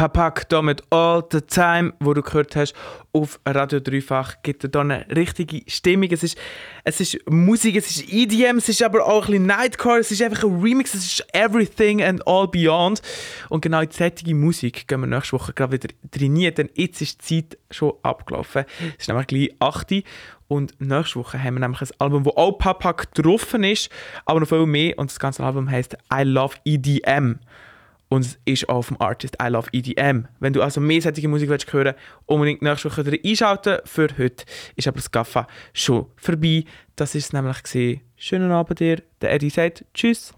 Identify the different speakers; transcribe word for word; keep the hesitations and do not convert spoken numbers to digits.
Speaker 1: Papak hier mit All the Time, wo du gehört hast auf Radio Dreifach, gibt da eine richtige Stimmung. Es ist, es ist Musik, es ist E D M, es ist aber auch ein bisschen Nightcore, es ist einfach ein Remix, es ist Everything and All Beyond. Und genau in diese Musik gehen wir nächste Woche gerade wieder trainieren, denn jetzt ist die Zeit schon abgelaufen. Es ist nämlich gleich acht Uhr. Und nächste Woche haben wir nämlich ein Album, das auch Papak getroffen ist, aber noch viel mehr. Und das ganze Album heisst I Love E D M. Und es ist auch vom Artist I Love E D M. Wenn du also mehr solche Musik willst hören, unbedingt nächste Woche wieder einschalten. Für heute ist aber das Gaffa schon vorbei. Das war es nämlich gewesen. Schönen Abend dir. Der Eddie sagt Tschüss.